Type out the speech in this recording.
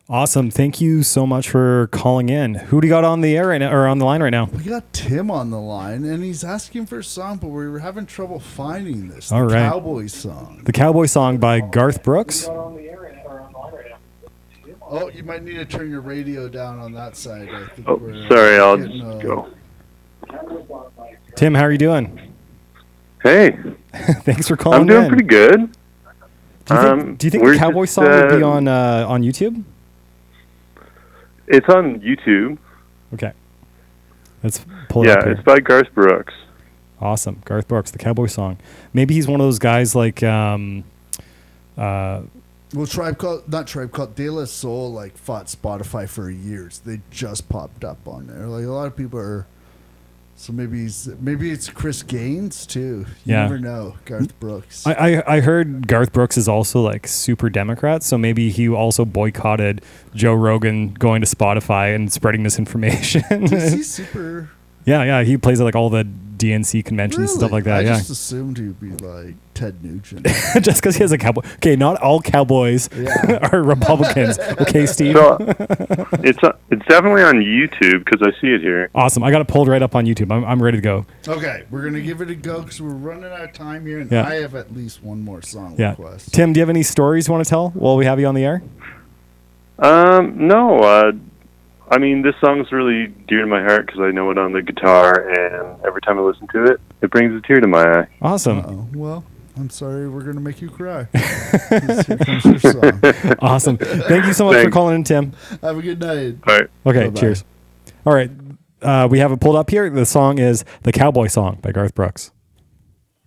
Awesome. Thank you so much for calling in. Who do you got on the air right now, or on the line right now? We got Tim on the line, and he's asking for a song, but we were having trouble finding this. All the right. Cowboy song. The Cowboy Song by Garth Brooks. Oh, you might need to turn your radio down on that side. I think Sorry, I'll just go. Tim, how are you doing? Hey, Thanks for calling I'm doing in. pretty good. Do you think the Cowboy Song would be on YouTube? It's on YouTube. Okay. Let's pull it up Yeah, here. it's by Garth Brooks. Awesome. Garth Brooks, the Cowboy Song. Maybe he's one of those guys like Well, Tribe Called De La Soul like fought Spotify for years. They just popped up on there. Like a lot of people are. So maybe it's Chris Gaines too. You never know. Garth Brooks. I heard Garth Brooks is also like super Democrat, so maybe he also boycotted Joe Rogan going to Spotify and spreading this information. Is he super? Yeah, he plays at like all the DNC conventions and stuff like that. I yeah, just assumed he'd be like Ted Nugent. just because he has a cowboy. Okay, not all cowboys are Republicans. Okay, Steve. So it's definitely on YouTube because I see it here. Awesome. I got it pulled right up on YouTube. I'm ready to go. Okay, we're gonna give it a go because we're running out of time here, and Yeah. I have at least one more song Yeah. request. Tim, do you have any stories you want to tell while we have you on the air? No. I mean, this song's really dear to my heart because I know it on the guitar, and every time I listen to it, it brings a tear to my eye. Awesome. Uh-oh. Well, I'm sorry, we're gonna make you cry. Here comes your song. Awesome. Thank you so much for calling in, Tim. Have a good night. All right. Okay, Bye-bye. cheers. All right. We have it pulled up here. The song is The Cowboy Song by Garth Brooks.